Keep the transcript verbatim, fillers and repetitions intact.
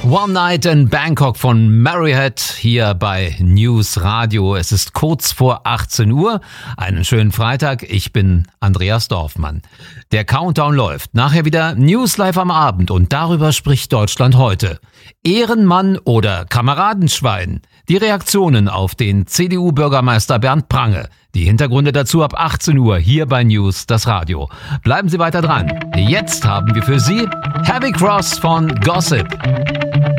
One Night in Bangkok von Mariette hier bei News Radio. Es ist kurz vor achtzehn Uhr. Einen schönen Freitag. Ich bin Andreas Dorfmann. Der Countdown läuft. Nachher wieder News live am Abend und darüber spricht Deutschland heute. Ehrenmann oder Kameradenschwein? Die Reaktionen auf den C D U-Bürgermeister Bernd Prange. Die Hintergründe dazu ab achtzehn Uhr hier bei News, das Radio. Bleiben Sie weiter dran. Jetzt haben wir für Sie Heavy Cross von Gossip.